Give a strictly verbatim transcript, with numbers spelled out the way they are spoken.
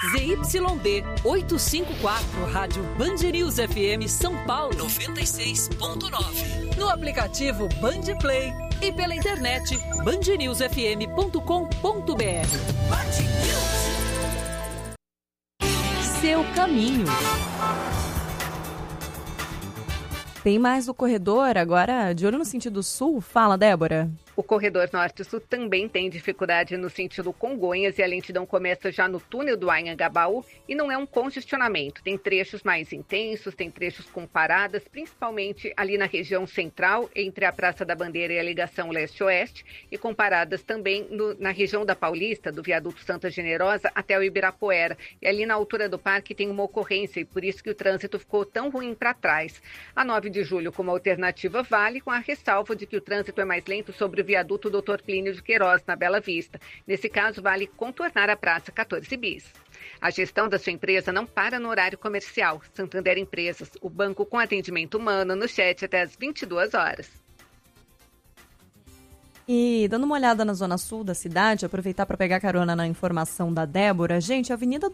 Z Y D oitocentos e cinquenta e quatro, Rádio Band News F M São Paulo noventa e seis ponto nove. No aplicativo Band Play e pela internet band news f m ponto com ponto b r. Seu caminho. Tem mais do corredor, agora de olho no sentido sul. Fala, Débora. O corredor norte-sul também tem dificuldade no sentido Congonhas e a lentidão começa já no túnel do Anhangabaú e não é um congestionamento. Tem trechos mais intensos, tem trechos com paradas, principalmente ali na região central, entre a Praça da Bandeira e a ligação leste-oeste, e com paradas também no, na região da Paulista, do viaduto Santa Generosa até o Ibirapuera. E ali na altura do parque tem uma ocorrência e por isso que o trânsito ficou tão ruim para trás. A nove de julho como alternativa vale, com a ressalva de que o trânsito é mais lento sobre o viaduto doutor Plínio de Queiroz, na Bela Vista. Nesse caso, vale contornar a Praça quatorze bis. A gestão da sua empresa não para no horário comercial. Santander Empresas, o banco com atendimento humano no chat até às vinte e duas horas. E dando uma olhada na zona sul da cidade, aproveitar para pegar carona na informação da Débora, gente, a Avenida do